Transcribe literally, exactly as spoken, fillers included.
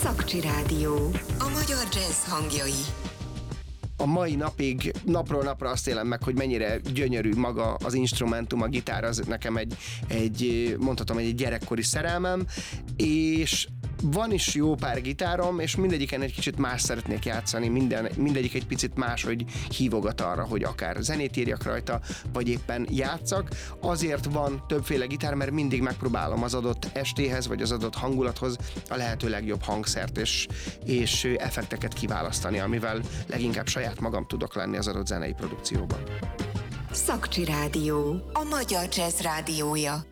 Szakcsi Rádió. A magyar jazz hangjai. A mai napig napról napra azt élem meg, hogy mennyire gyönyörű maga az instrumentum, a gitár, az nekem egy, egy mondhatom, egy gyerekkori szerelmem, és van is jó pár gitárom, és mindegyiken egy kicsit más szeretnék játszani, minden, mindegyik egy picit más, hogy hívogat arra, hogy akár zenét írjak rajta, vagy éppen játszak. Azért van többféle gitár, mert mindig megpróbálom az adott estéhez, vagy az adott hangulathoz a lehető legjobb hangszert és, és effekteket kiválasztani, amivel leginkább saját magam tudok lenni az adott zenei produkcióban. Szakcsi Rádió. A magyar jazz rádiója.